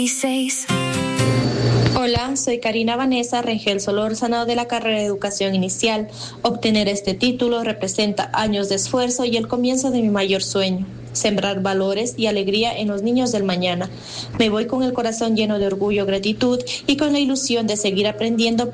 Hola, soy Karina Vanessa Rengel Solórzano de la carrera de Educación Inicial. Obtener este título representa años de esfuerzo y el comienzo de mi mayor sueño: sembrar valores y alegría en los niños del mañana. Me voy con el corazón lleno de orgullo, gratitud y con la ilusión de seguir aprendiendo